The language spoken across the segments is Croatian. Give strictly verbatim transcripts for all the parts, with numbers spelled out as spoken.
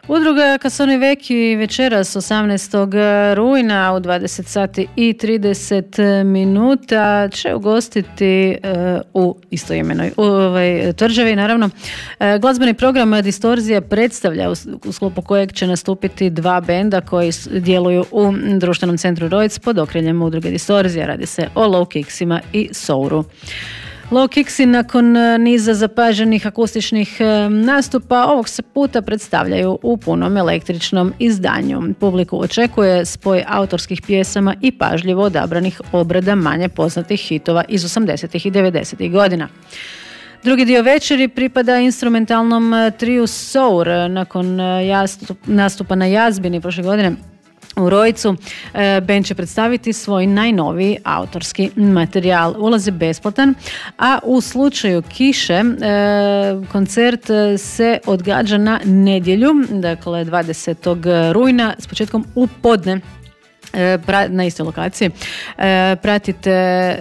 Udruga Casoni Vecchi večeras osamnaestog rujna u dvadeset sati i trideset minuta će ugostiti uh, u istoimenoj u ovaj, tvrđavi, naravno. Uh, glazbeni program Distorzija predstavlja u, u sklopu kojeg će nastupiti dva benda koji djeluju u društvenom centru Rojc pod okriljem udruge Distorzija. Radi se o Low Kicksima i Souru. Low Kicksi nakon niza zapaženih akustičnih nastupa ovog se puta predstavljaju u punom električnom izdanju. Publiku očekuje spoj autorskih pjesama i pažljivo odabranih obrada manje poznatih hitova iz osamdesetih i devedesetih godina. Drugi dio večeri pripada instrumentalnom triju Sour. Nakon jastup, nastupa na Jazbini prošle godine u Rojcu, band će predstaviti svoj najnoviji autorski materijal. Ulaz je besplatan, a u slučaju kiše koncert se odgađa na nedjelju, dakle dvadesetog rujna s početkom u podne na istoj lokaciji. Pratite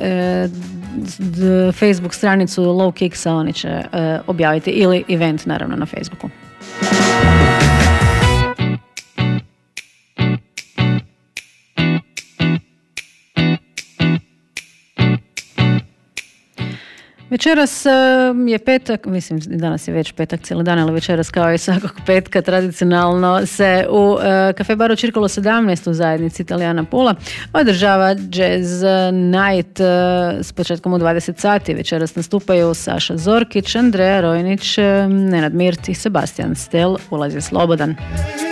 Facebook stranicu Low Kicksa, oni će objaviti, ili event naravno na Facebooku. Večeras je petak, mislim danas je već petak cijeli dan, ali večeras kao i svakog petka tradicionalno se u Cafe Baru Circolo sedamnaest u zajednici Italijana Pula održava Jazz Night s početkom u dvadeset sati. Večeras nastupaju Saša Zorkić, Andreja Rojnić, Nenad Mirt i Sebastian Stel. Ulaz je slobodan.